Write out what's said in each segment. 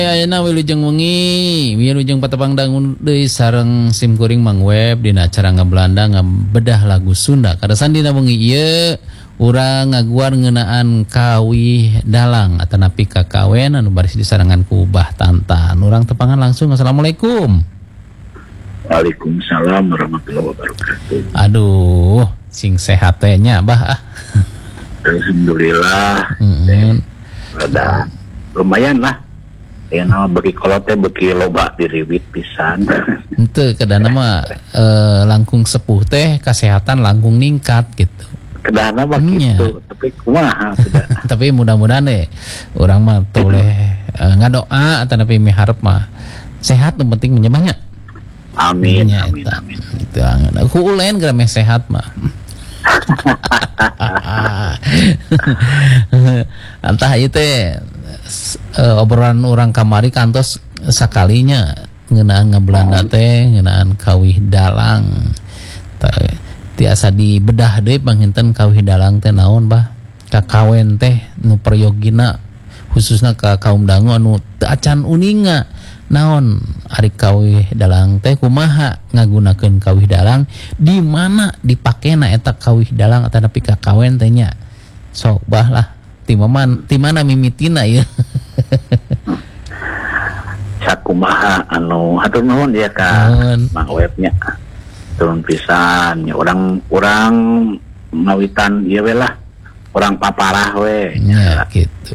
Ayeuna wilujeng wengi, wilujeng patepang dangun deui sareng sim kuring Mang Web dina acara ngabelanda ngabedah lagu Sunda. Kadasan dina wengi ieu urang ngaguar ngeunaan kawih dalang atanapi kakawen anu baris disarangan ku Bah Tantan. Urang tepangan langsung. Assalamualaikum. Waalaikumsalam warahmatullahi wabarakatuh. Aduh, sing sehat teh nya Bah. Alhamdulillah. Ada lumayan lah. Ya nama bagi kolotnya bagi loba diriwit pisan. Henteu kadana mah langkung sepuh teh kesehatan langkung ningkat gitu. Kedana mah gitu, tapi kumaha sudah. Tapi mudah-mudahan urang mah toleh ngadoa atanapi miharep mah sehat nu penting menyebahnya. Amin, amin, amin. Itu aku ulen gara meh sehat mah. Antah ieu teh obrolan orang kamari kantos sakalinya ngeunaan ngabelanda teh ngeunaan kawih dalang. Tiasa dibedah deui panginten kawih dalang teh naon Bah? Kakawen teh nu prayogina khususna ka kaum dangu anu teu acan uninga. Naon ari kawih dalang teh kumaha ngagunakeun kawih dalang, di mana dipakena eta kawih dalang atanapi kakawen teh nya. Sok Bah lah ti mana mimitina ieu. Sakumaha anu hatur nuhun ya ka Mang Webnya. Turun pisan nya urang ngawitan ieu we lah. Urang paparah we nya gitu.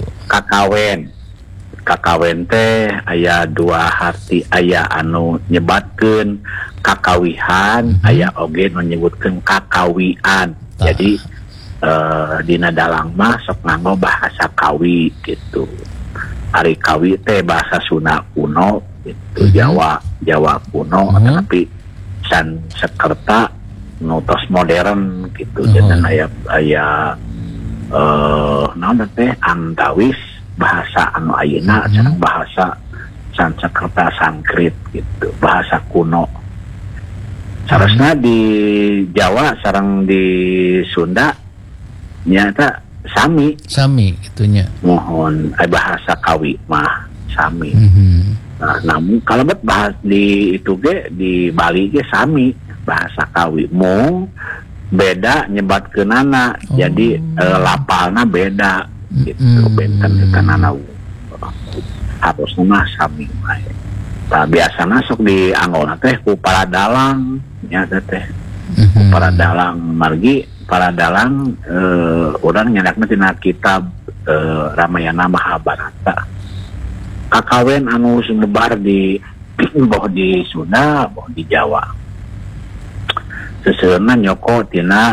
Kakawen teh aya dua arti, aya anu nyebatkeun kakawihan, aya oge nu nyebutkeun kakawian. Jadi dina dalang mah sok nganggo bahasa kawi gitu. Ari kawi teh bahasa Sunda kuno gitu, Jawa kuno, tapi san Sakerta nu tos modern gitu. Jadi aya naon teh antawis bahasa anu ayeuna sareng bahasa Sanskerta Sanskrit gitu, bahasa kuno. Saresna di Jawa sareng di Sunda nyata sami gitunya. Mohon bahasa kawi mah sami. Nah, namun kalebet bahas di itu ge di Bali ge sami bahasa kawi, mung beda nyebatkeunana. Jadi lapalna beda gitu, benten tekanana harusna mah sami mah. Tah biasana sok dianggona teh ku para dalang nya teh. Para dalang margi para dalang urang nyadakna tina kitab Ramayana Mahabharata. Kakawen anu sumebar di boh di Sunda, boh di Jawa. Seseueurna nyoko tina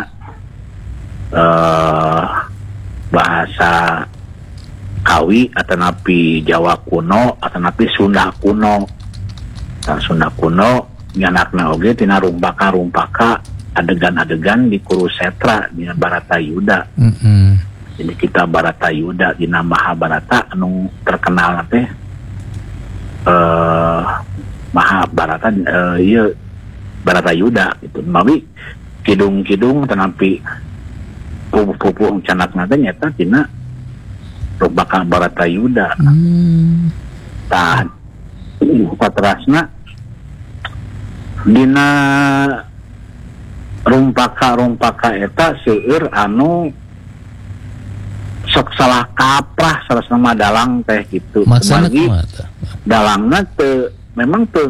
bahasa kawi atanapi Jawa kuno atanapi Sunda kuno. Nah, Sunda kuno nyanakna oge tina rumpaka adegan-adegan di Kurusetra di Baratayuda. Jadi kita Baratayuda di Mahabharata anu terkenal teh Mahabharata ieu Baratayuda gitu. Mawi kidung-kidung tanapi pupuh canakna teh nyata tina rumpaka Baratayuda. Tah patrasna dina rumpaka eta seueur anu sok salah kaprah salasna mah dalang teh gitu. Margi dalangna teu memang teu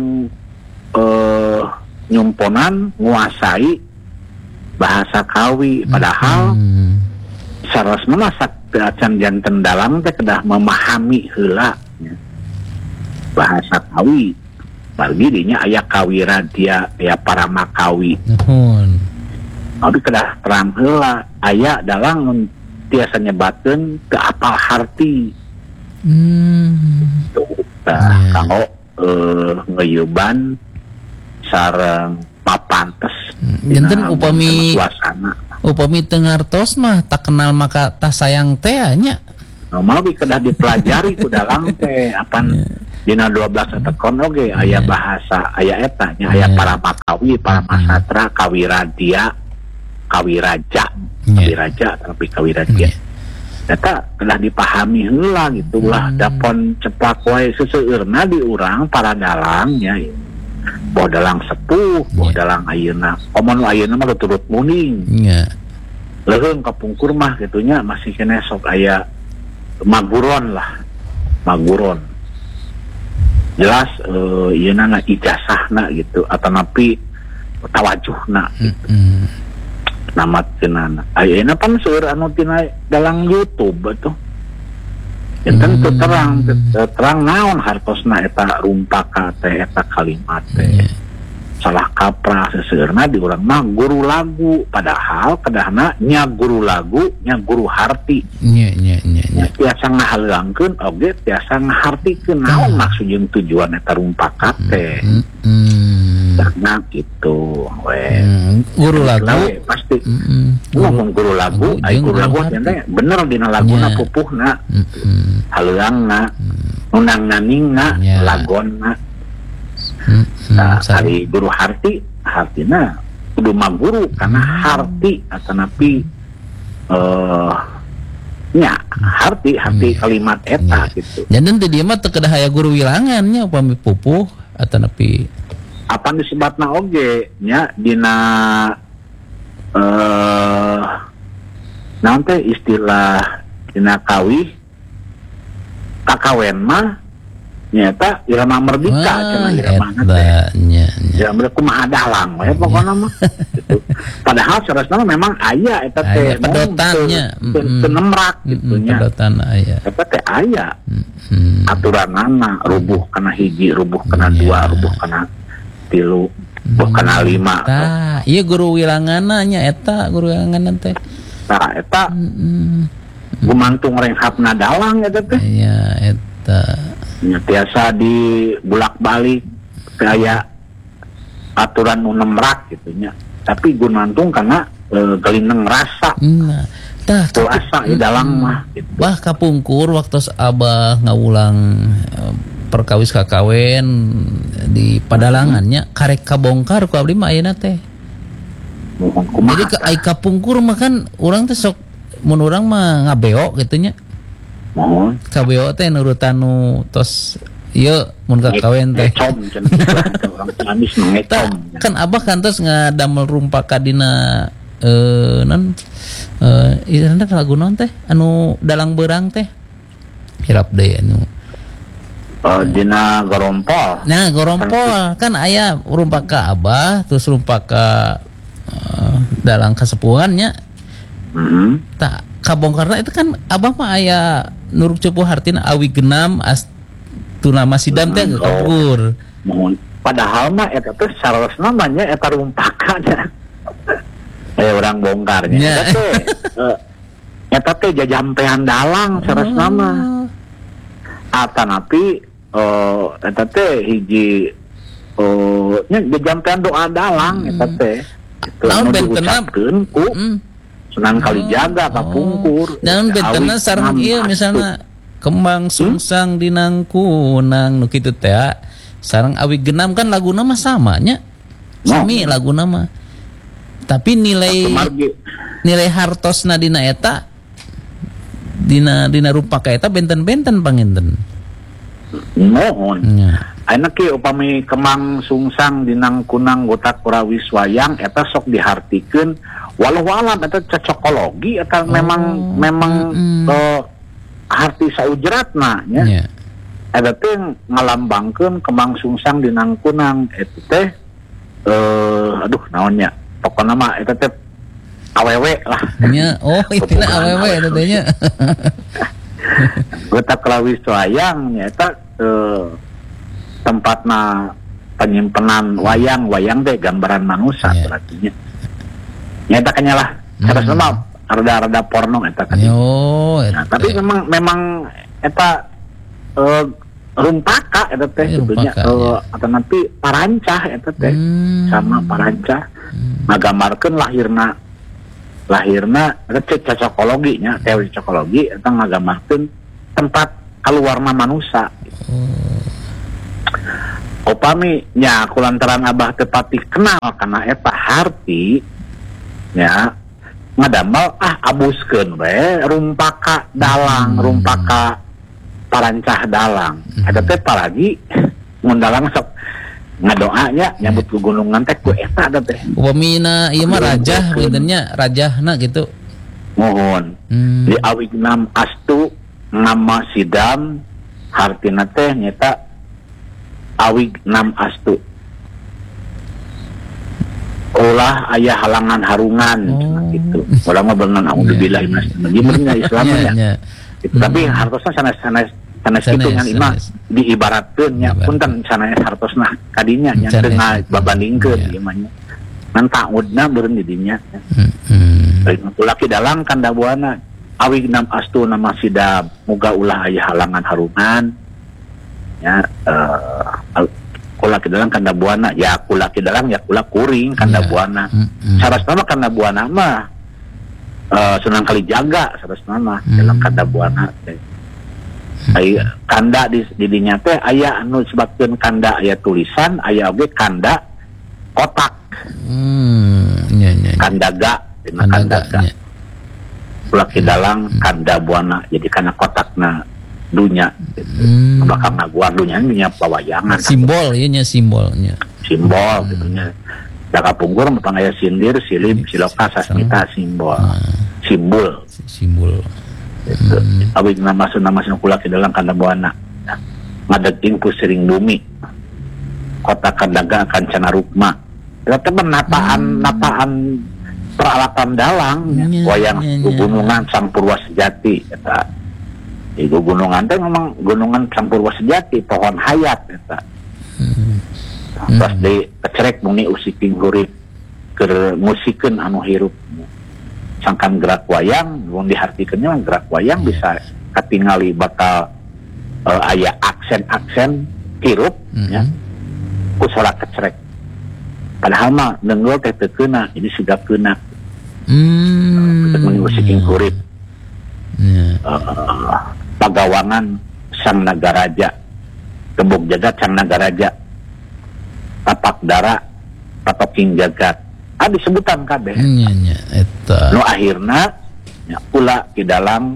nyumponan nguasai bahasa kawi, padahal sarasna mah acan janten dalang teh kedah memahami heula bahasa kawi. Margi dinya aya kawi radia, aya paramakawi. Tapi kedah terang heula aya dalang tiasa nyebatkeun teu apal harti. Kanggo ngeyeuban sareng papantes. Janten upami teu ngartos mah tak kenal maka tak sayang teh nya. Normal kedah dipelajari ku dalang teh apan dina 12 tekon oge aya bahasa aya eta nya aya paramakawi, paramasatra, kawiradia, kawiraja, tapi kawiradia. eta telah dipahami heula gitulah dapon ceplak wae seseueurna di urang para dalangnya boh dalang sepuh boh dalang ayeuna omon ayeuna mah turut muning leuheung kapungkur mah gitunya masih kene sok aya maguron jelas ieuna ijazahna gitu atau napi tawajuhna gitu. Namatkeunana ayeuna pan seueur anu tina dalang YouTube atuh tentu terang naon hartosna eta rumpaka teh eta kalimat teh salah kaprah seseueurna di urang mah guru lagu padahal kedahna nya guru lagu nya guru harti tiasa ngahalangkeun oge tiasa ngahartikeun naon maksud jeung tujuan eta rumpaka teh karena gitu guru lagu pasti ngomong guru lagu guru lagu teh bener dina laguna pupuhna haleuangna nunang-naningna lagonna hari guru hartina kudu maguru karena harti atau napi nya harti kalimat eta gitu jadi teh dia mah teu kedah aya guru wilangannya upami pupuh atau napi apa disebutna oge nya dina naon teh istilah dina kawih kakawen mah nyata irama merdeka cenah irama teh ya mereka kumaha dalang we pokona mah gitu. Padahal saresna memang aya eta teh pedotannya penemrak gitu nya pedotan aya eta teh aya aturanana rubuh kana hiji rubuh kana dua rubuh kana tilu rubuh kana lima tah ieu guru wilanganna nya eta guru wilanganna teh tah eta gumantung renghapna dalang eta teh iya eta biasa di bulak-balik kayak aturan nu nemrak gitu nya tapi gumantung karena gelineng rasa tah asa di dalam mah gitu. Bah kapungkur waktu abah ngawulang perkawis kakawen di padalangannya karek kabongkar ku abdi mah ayeuna teh jadi ke ai kapungkur mah kan urang teh sok mun urang mah ngabeo gitu nya mohon kabeo teh nurutan nu tos ieu mun kakawen teh orang Ciamis mengecom kan abah kantos ngadamel rumpaka dina non irana lagu naon teh anu dalang beurang teh hirap deui anu dina gorompol nah gorompol kan aya rumpaka abah terus rumpaka dalang kasepuhannya tak kabongkarna itu kan abah mah aya nuruk cepuh hartina awi genam astuna masidam teh kabur padahal mah eta teh sarosna namanya eta rumpakanya orang bongkarnya eta teh jajampean dalang sarosna mah atanapi eta teh hiji nya jajampean doa dalang eta teh naon bentenna ku Sunan Kalijaga kapungkur dan betana sareng ieu misalna kembang sungsang dinang kunang nu kitu teh sareng awi genam kan laguna mah sama nya sami laguna mah tapi nilai hartosna dina eta dina rumpaka eta benten-benten panginten mohon ayeuna ki upami kembang sungsang dinang kunang gotak kurawis wayang eta sok dihartikeun walau alam eta cocokologi eta memang harti saujratna nya eta teh ngalambangkeun kembang sungsang dinang kunang eta teh aduh naonnya pokona mah eta teh awewe lah nya istilah awewe eta teh nya gotak kurawis wayang nya eta tempatna penyimpenan wayang teh gambaran manusia berarti nya nyata kanya lah terus mah rada porno eta kan nah, tapi memang eta rumpaka eta teh sebetulnya atau nanti parancah eta teh sama parancah ngagambarkeun lahirna eta cocokologi nya teori cocokologi eta ngagambarkeun tempat kaluarna manusia upami nya kulantaran abah teu pati kenal kana eta harti ya ngadamel abuskeun we rumpaka dalang, rumpaka parancah dalang. Ada teh palagi mun dalang sok ngadoanya nyambut ke gunungan teh ku eta ada teh. Upamina ieu mah rajah beunteunnya rajahna gitu. Mohon. Di awignam astu nama sidam hartina teh nyata awignam astu. Ulah aya halangan harungan gitu. Urang mah beunang auzubillah minas syaitonir Islamnya ya. Tapi hartosna sanes kitu ngan imah diibaratkeun nya punten sanes hartosna kadinya nya teu ngabandingkeun ieu mah nya. Ngan taudna beureun di dinya. Laki dalang kanda buana awignam astu nama sidab muga ulah aya halangan harungan ya kula kidalang kanda buana ya kula kidalang ya kula kuring kanda buana sarasna mah kanda buana mah Sunan Kalijaga sarasna mah dalam kanda buana teh aya kanda di dinya teh aya anu sebabkeun kanda aya tulisan aya oge kanda kotak kandaga dina kandaga kula kidalang kanda buana jadi kana kotakna dunya bakal ngaguar dunya pawayangan simbol ieu nya simbolnya simbol gitu nya da kapungkur mah aya sindir silib siloka sasmita simbol gitu awit nama kula kidalang kanda buana ngadeging pusering bumi kota kandaga kancana rukma eta nataan peralatan dalang wayang gunungan Sang Purwa Sejati eta di gunungan teh memang gunungan Sang Purwa Sejati pohon hayat eta pas di kecerek muni usiking hurip keur musikeun anu hirup sangkan gerak wayang mun dihartikeunnya gerak wayang bisa katingali bakal aya aksen-aksen hirup ya ku sorak kecerek padahal mah nenggol teh teu keuna jadi sigapkeuna muni usiking hurip pagawangan Sang Nagaraja Gebog Jagat Sang Nagaraja tapak dara patoking jagat disebutan kabeh eta nu akhirna nya kula kidalang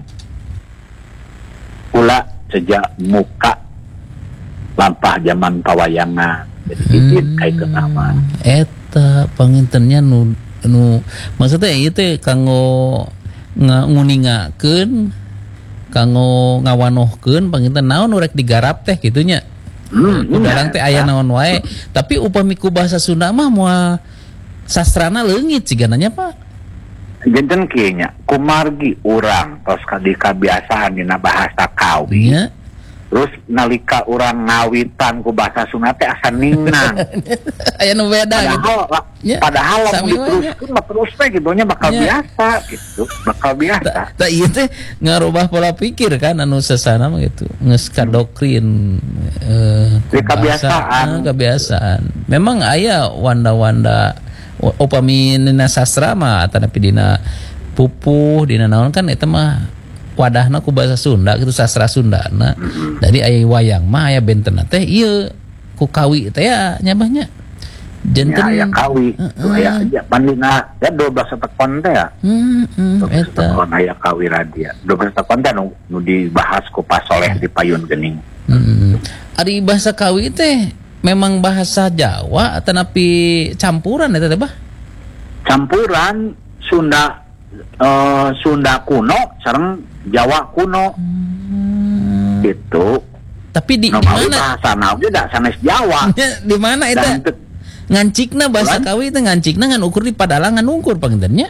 kula sejak muka lampah zaman pawayangan jadi izin kaitkeun nama eta pangintennya nu maksudnya ieu teh kanggo nguningakeun kanggo ngawanohkeun panginten naon urek digarap teh kitu nya kudarang teh aya naon wae tapi upami ku bahasa Sunda mah moal sastrana leungit cigananya Pak janten kieu nya kumargi urang tos kabiasaan dina bahasa kawi terus nalika urang ngawitan ku bahasa Sunda teh asa ningnang aya nu beda padahal lamun diteruskeun mah terus teh gitu nya bakal biasa gitu bakal biasa tah ieu teh ngarubah pola pikir kan anu sasana mah gitu geus kadoktrin kebiasaan memang aya wanda-wanda upami dina sastra mah tanapi dina pupuh dina naon kan eta mah wadahna ku bahasa Sunda gitu sastra Sundana. Jadi aya wayang mah aya bentenna teh ieu ku kawi teh ya nyabahnya. Janten aya kawi aya bandina ya 12 tekon teh ya. Eta tekon aya kawi radia. 12 tekon teh nu dibahas ku Pak Soleh di Payun Gening. Ari bahasa kawi teh memang bahasa Jawa tanapi campuran eta teh bah. Campuran Sunda kuno sareng Jawa kuno gitu. Tapi di mana bahasa oge da sanes Jawa. Di mana eta? Ngancikna bahasa kawi teh ngancikna ngan ukur di padalangan ukur pangintennya.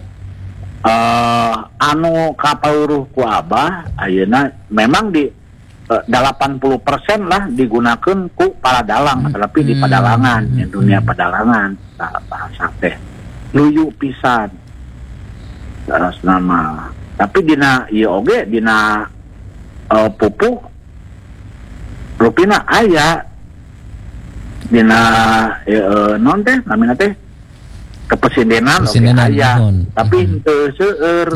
Anu kapauruh ku Abah ayeuna memang di 80% lah digunakeun ku para dalang tapi di padalangan di dunia padalangan bahasa teh luyu pisan terus nama tapi dina ieu oge dina pupuh rupina aya dina non teh namina teh kepresidenan oge aya tapi teu seueur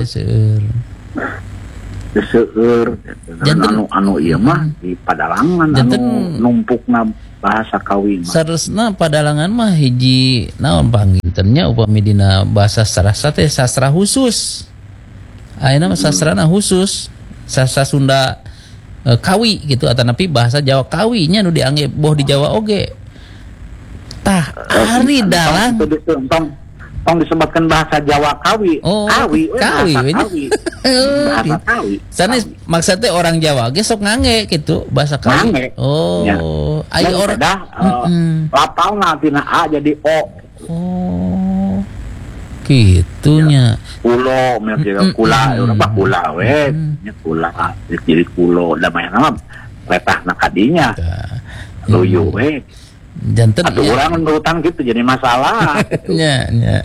anu ieu mah di padalangan anu numpukna bahasa kawi mah. Saresna padalangan mah hiji naon pangintennya upami dina bahasa sastra teh sastra khusus. Ayeuna mah sastrana khusus. Sastra Sunda kawi gitu atanapi bahasa Jawa kawinya nu dianggep boh di Jawa oge. Tah ari dalang tong disebutkan bahasa Jawa kawi. Oh, kawi bahasa kawi. Sanes maksudnya orang Jawa ge sok ngange gitu bahasa kawi. Ngange. Oh, Ya. ai orang lapalna tina A jadi O. Oh. Kitunya. Kulo mereka kula urang mah kula we nya kula jadi kulo da mah nama letahna kadinya. Luyu we. Janten Atuh urang ngutang gitu jadi masalah. nya.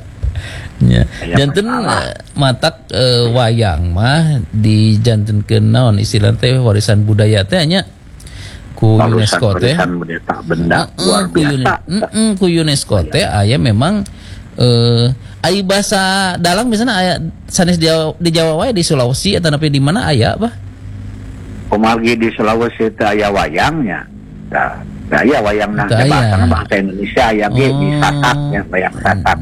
Janten matak wayang mah dijantenkeun naon istilah teh warisan budaya teh nya ku UNESCO teh. Warisan budaya tak benda luar biasa. Ku UNESCO teh aya memang ai bahasa dalang misalnya aya sanes di Jawa wae di Sulawesi atau di mana aya apa? Kumargi di Sulawesi teh aya wayangnya. Nah, iya wayangna bahasa Indonesia aya ge di Sasak ya wayang Sasak.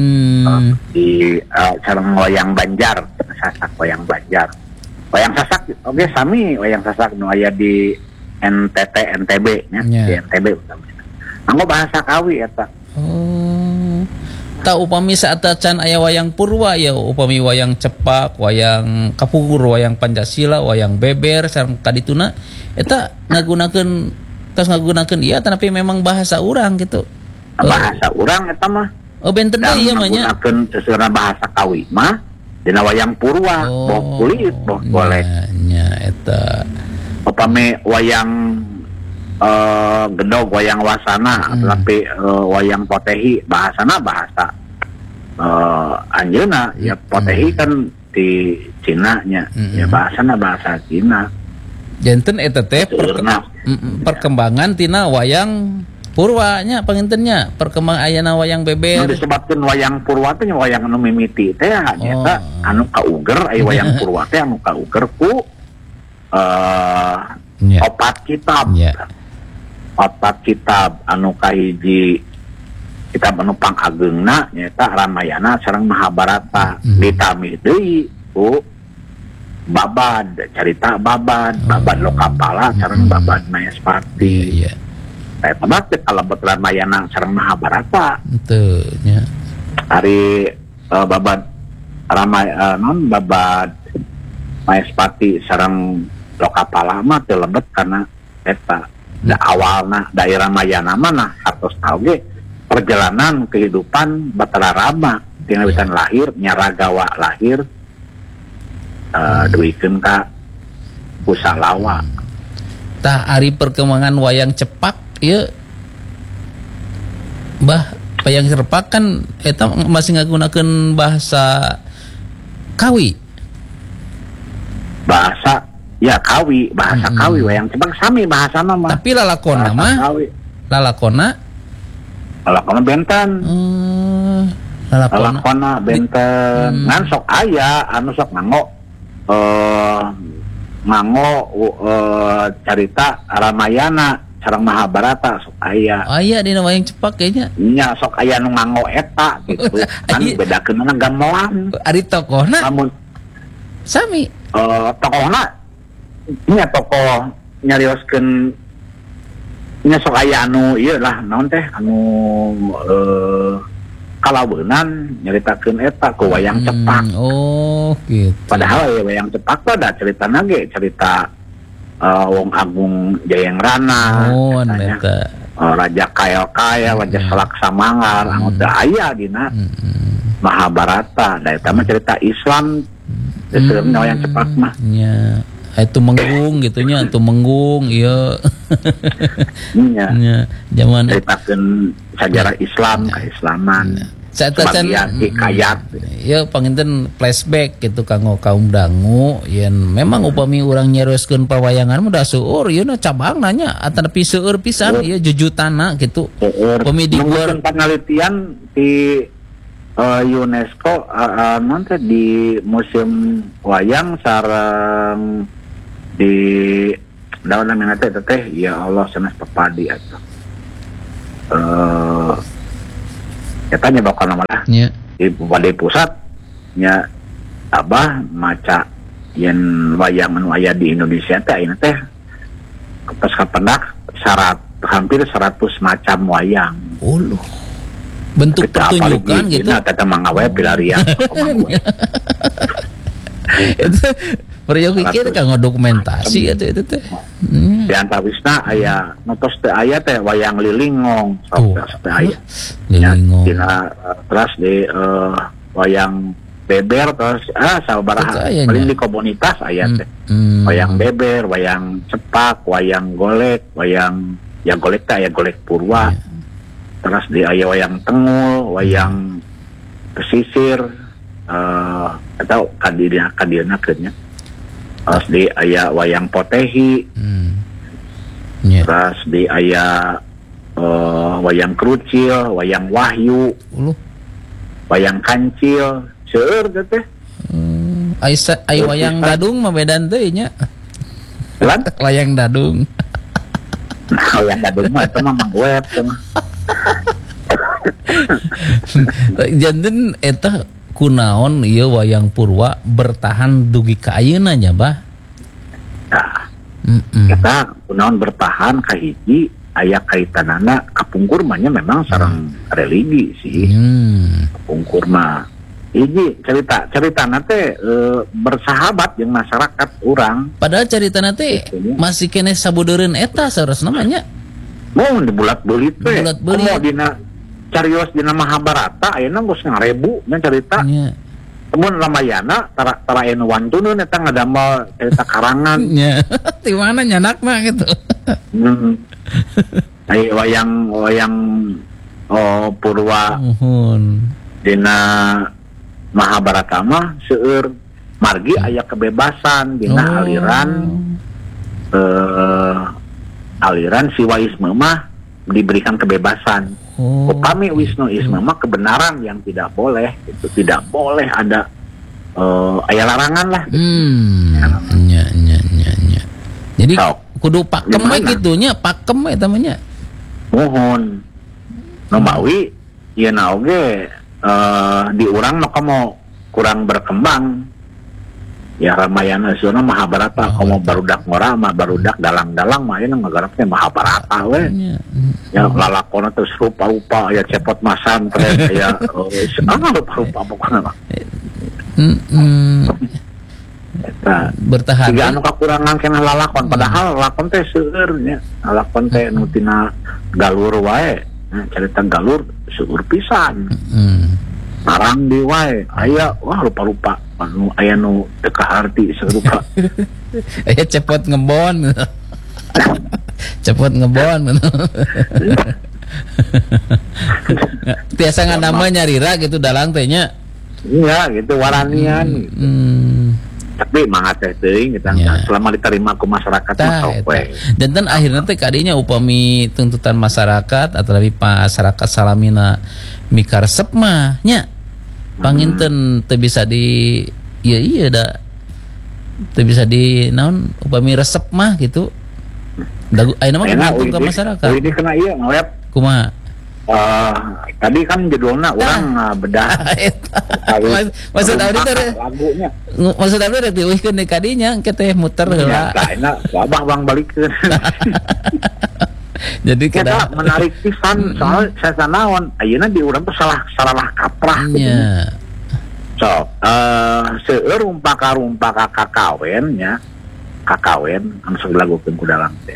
Di sareng wayang Banjar, Sasak wayang Banjar. Wayang Sasak oge sami wayang Sasak nu aya di NTT NTB nya, di NTB utamanya. Anggo bahasa kawi eta. Oh. Ta upami saata can aya wayang Purwa ya upami wayang Cepak, wayang Kapukur, wayang Pancasila, wayang Beber sareng kadituna eta ngagunakeun ieu tapi memang bahasa urang gitu. Bahasa urang eta mah. Oh benten deui ieu mah nya. Ngagunakeun sesuatu bahasa kawi mah dina wayang Purwa, boh kulit, boh golek. Nya eta. Upami wayang gedog, wayang wasana, tapi wayang potehi bahasana bahasa anjeuna ya potehi kan di Cina nya, ya bahasana bahasa Cina. Janten eta teh perkembangan tina wayang Purwa nya pangintennya perkembang ayana wayang Beber. Disebutkeun wayang Purwa teh wayang anu mimiti teh nya anu kauger aya wayang Purwa teh anu kauger ku opat kitab. Opat kitab anu kahiji kitab anu pangageungna nyaeta Ramayana sareng Mahabharata. Ditami deui ku Babad, cerita Babad Lokapala sareng Babad Mayaspati. Iya. Eta mah teh kalebet Ramayana sareng Mahabharata. Teu nya. Ari Babad Babad Mayaspati sareng Lokapala mah teu lebet karena eta da awalna daerah Ramayana mana atos tau ge perjalanan kehidupan Batara Rama tina wisan lahir Nyaragawa lahir duikeun ka Kusalawa. Tah ari perkembangan wayang Cepak ieu wayang Cepak kan eta masih ngagunakeun bahasa kawi. Bahasa ya kawi, bahasa kawi wayang Cepak sami bahasana mah. Tapi lalakonna mah lalakonna benten. Lalakonna benten. Ngan sok aya anu sok nganggo cerita Ramayana sareng Mahabharata sok aya. Aya dina wayang Cepak kayaknya. Nya sok aya nu nganggo eta gitu. Kan bedakeunna gamelan. Ari tokohna Namun sami. Tokohna nya tokoh nyarioskeun nya sok aya anu ieu lah naon teh anu kalaweunan nyaritakeun eta ku wayang Cepak. Oh, gitu. Padahal wayang Cepak teh ada ceritana ge cerita Wong Agung Jayangrana. Oh, eta. Raja Kael-kael, Raja Salaksamanggar, anu teu aya dina Mahabharata. Da eta mah cerita Islam. Sebenarnya wayang Cepak mah. Nya. Itu menggung gitu nya, itu menggung ieu. Nya. Zaman ceritakeun sejarah Islam, keislaman. Saeta can hikayat. Ya panginten flashback gitu kanggo kaum dangu yen memang upami urang nyeroskeun pawayangan mah da seueur ieu na cabang nanya atapi seueur pisan ieu jujutanna gitu. Upami di luar penelitian di UNESCO nanti di museum wayang sareng di daun namanya teh ya Allah sanes pepadi atuh. eta nyebakan malah nya di Balai Pusat nya abah maca yen wayang anu aya di Indonesia teh ayeuna teh pas kapendak hampir 100 macam wayang. Bentuk pertunjukan gitu. Nah, kata mangawe pilarian. Itu peryogi kita kanggo dokumentasi itu teh. Di antawisna aya notos teh aya teh wayang lilingong sok teh aya. Lilingong. Terus di wayang beber terus sabaraha paling di komunitas aya teh. Wayang beber, wayang cepak, wayang golek, wayang ya golek teh aya golek purwa. Terus di aya wayang tengul, wayang pesisir atau kadirna keurnya. Terus di aya wayang potehi. Terus di aya wayang kerucil, wayang wahyu, wayang kancil, seueur teh. Ai wayang dadung mah bedan teh nya. Wayang dadung. Nah, wayang dadung mah eta mah mangweb teh. Janten eta kunaon ieu wayang purwa bertahan dugi ka ayeuna nya, Bah? Nah, kita kunaon bertahan ka hiji aya kaitanana kapungkur mah nya memang sareng religi sih. Kapungkur mah hiji caritana teh bersahabat jeung masyarakat urang. Padahal caritana teh masih kene sabudeureun eta saurasna mah nya. Mau dibulat-belit teh. Bulat-belit. Dina carios dina Mahabharata ayeuna geus 1000 nya cerita. Nya. Mun Ramayana tara anu wantuneun eta ngadamel cerita karangan. Nya. Di mana nyanak mah gitu. Aya wayang purwa dina Mahabharata mah seueur margi aya kebebasan dina aliran Siwaisme mah diberikan kebebasan. Upami Wisnuisme mah kebenaran yang tidak boleh, itu tidak boleh ada aya larangan lah. Nya. Jadi kudu pakem we kitu nya, pakem we tamanya. Mohon Nomawi ieu na oge di urang mah komo kurang berkembang. Ya Ramayana sieuna Mahabharata komo barudak ngora mah barudak dalang-dalang mah ayeuna ngagarapna Mahabharata we. Ya lalakonna terus rupa-rupa aya cepot masan teh aya rupa-rupa pokona mah. Eta bertahan. Siga anu kakurangan keneh lalakon padahal lalakon teh seueur nya. Lalakon teh nu tina galur wae. Carita galur seueur pisan. Narang di wae aya wah rupa-rupa anu aya nu teu kaharti sarupa. Aya cepot ngebon. Cepot ngebon. Tiasa nganama nyarira gitu dalang teh nya. Iya gitu waranian. Tapi mangat teh teuing kita selama diterima ku masyarakat mah sok we. Dan akhirna teh kadinya upami tuntutan masyarakat atau lebih masyarakat salamina mikaresep mah nya panginten teu bisa di iya da teu bisa di naon upami resep mah gitu. Dagu ayeuna mah gantung ka masyarakat. Ini kena ieu ngaweb. Kumaha? Tadi kan judulnya orang bedah. Maksud abdi teh lagunya. Maksud abdi rek dieuwihkeun di kadinya engke teh muter heula. Tah enak babah bang balikeun. Jadi kita menarik pisan soal saya naon ayeuna di urang teh salah kaprah. Nya. So, seueur rumpaka kakawen nya. Kakawen anu sok dilagukeun ku dalang teh.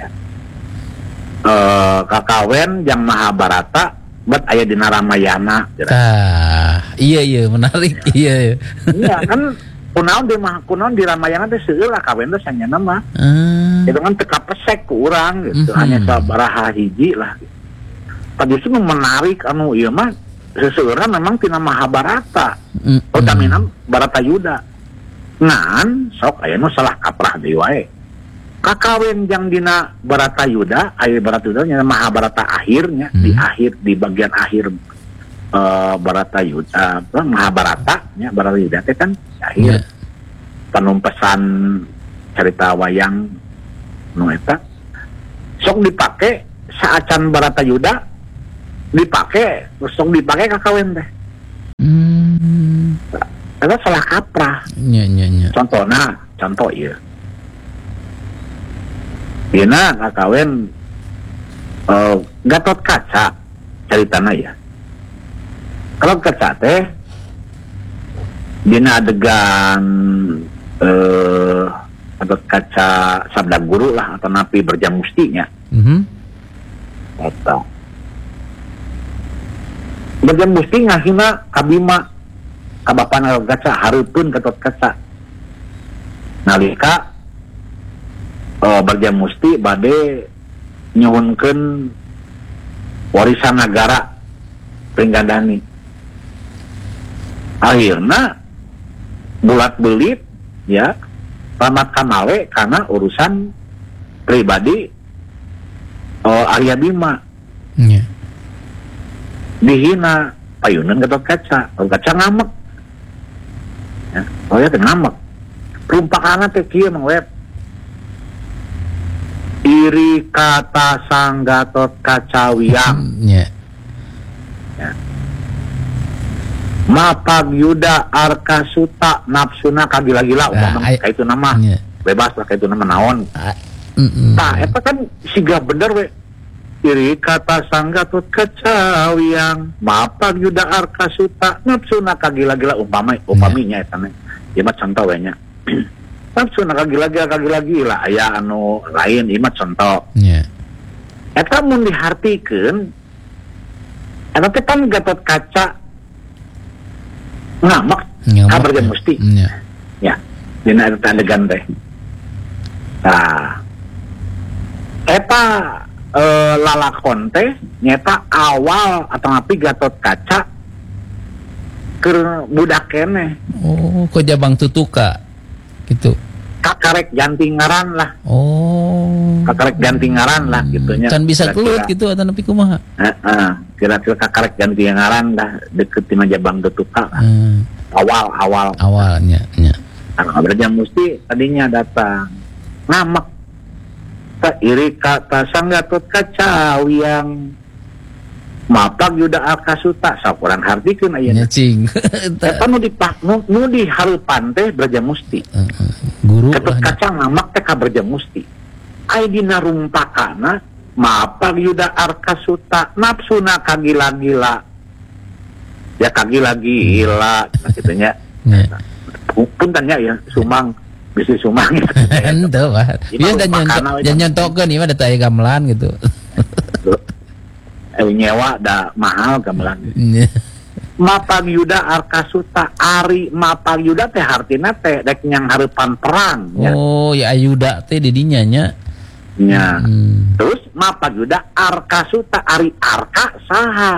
Kakawen yang Mahabharata bet aya dina Ramayana. Iya menarik. Iya kan kunaon di Ramayana teh seueur lah kawen teh sanyana mah. Itu kan teka pesek ku urang gitu. Hanya sabaraha hiji lah. Tadi itu menarik anu ieu mah seueur memang tina Mahabharata. Utamina Baratayuda. Ngan sok aya nu salah kaprah deui wae. Kakawen yang dina Baratayuda, aya Baratayuda nya Mahabharata akhirnya di bagian akhir Baratayuda Mahabharata nya Baratayuda teh kan akhir penumpesan cerita wayang nu eta sok dipake saacan Baratayuda dipake kakawin teh. Eta salah kaprah. Nya. Contoh ieu. Dina kakawin Gatot Kaca caritana ya. Kalau kaca teh dina adegan Gatot Kaca sabda guru lah atau napi berjam mustinya. Eta berjam musti ngasihna kabima kabapana Gatot Kaca hareupeun Gatot Kaca nalika berjam musti bade nyuhunkeun warisan negara Pringgandani. Akhirna bulat belit ya Ramat Kamawe karena urusan pribadi Arya Bima. Dihina payunan Gatot Kaca. Gatot Kaca ngamek. Ya, teh ngamek. Perumpakanna teh kieu Mang Web. Iri kata sang Gatot Kaca wiang. Ya. Mapag Yuda Arkasuta nafsuna kagila-gila umpama kaitu nama. Bebas lah kaitu nama naon. Tah eta kan siga bener we. Iri kata sang Gatot Kaca wiang mapag Yuda Arkasuta nafsuna kagila-gila upaminya eta mah. Ieu mah contoh we nya. Nafsuna kagila-gila aya anu lain ieu mah contoh. Eta mun dihartikeun eta teh kan Gatot Kaca ngamak kabar jeung musti. Ya. Dina eta adegan teh. Nah. Eta lalakon teh nyata awal atau ngapi Gatot Kaca keur budak keneh. Oh, ku Jabang Tutuka. Gitu. Kakarek jantingaran lah. Oh. Kakarek jantingaran lah gitunya. Can bisa kelut gitu atau nepi kumaha? Kira-kira kakarek jantingaran lah deket tina Jabang Tutuka lah. Awalnya. Nah, berjam musti tadinya datang ngamak. Iri kata sang Gatot Kaca wiang mapag Yuda Arkasuta sakurang hartikeun ayeuna. Cing. Eta nu dihareupan teh berjam musti. Guru Gatot Kaca ngamak teh ka berjam musti. Ai dina rumpakana mapag Yuda Arkasuta nafsuna kagila-gila. Ya kagila-gila kitu nya. Punten nya ya sumang bisi sumang. Henteu Pak. Ieu dan nyontokeun ieu mah da aya gamelan gitu. Nyewa da mahal gamelan. Mapag Yuda Arkasuta ari mapag Yuda teh hartina teh dek nyang hareupan perang nya. Oh, ya Ayuda teh di dinya nya. Nya. Terus mapag Yuda Arkasuta ari Arka saha?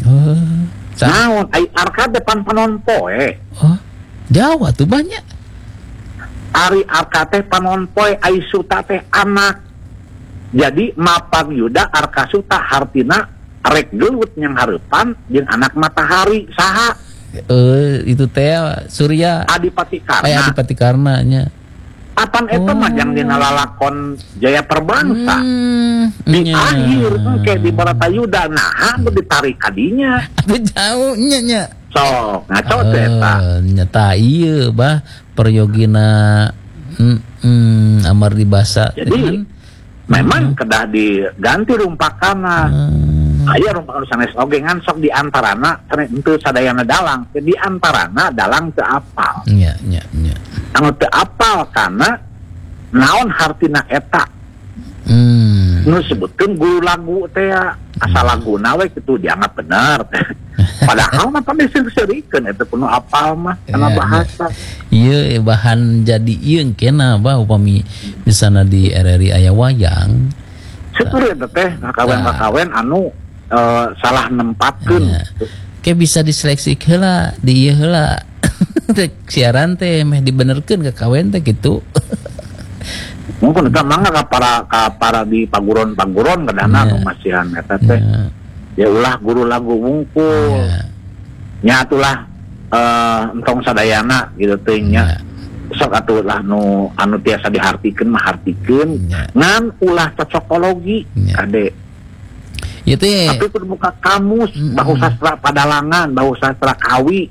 Naon ai Arka depan panon poe. Oh, Jawa tuh banyak. Ari Arka teh panon poe ai Suta teh anak. Jadi mapag Yuda Arkasuta hartina rek gelut yang hareupan jeung anak matahari saha? Itu teh Surya Adipati Karna. Adipati Karna nya. Apan eta mah jang dina lalakon Jaya Perbangsa. Di akhir engke di Baratayuda nah anu ditarik kadinya. Atuh jauh nya. Sok ngaco teh eta. Nyata ieu bah peryogina amar dibasa. Jadi memang kedah diganti rumpakana. Aya rumpakan sanes oge ngan sok di antarana henteu sadayana dalang. Di antarana dalang teu apal. Nya. Anu teu apal kana naon hartina eta. Nu sebutkeun guru lagu teh asal laguna we kitu dianggap bener teh. Padahal mah tadi seureurikeun eta kudu apal mah kana bahasa. Ieu bahan jadi ieu kena bah upami misalna di RRI aya wayang. Syukur eta teh kawen-kawen anu salah nempatkeun. Kayak bisa diseleksi heula di ieu heula. Siaran teh meh dibenerkeun ka kawen teh kitu. Mungkin eta mangga ka para di paguron-paguron kadana nu masihan eta teh. Ya ulah guru lagu wungkul. Nya atulah entong sadayana gitu teh nya. Sok atuh lah nu anu tiasa dihartikeun mah hartikeun ngan ulah cocokologi kade. Ieu teh tapi kudu buka kamus bahu sastra Padalangan, bahu sastra Kawi.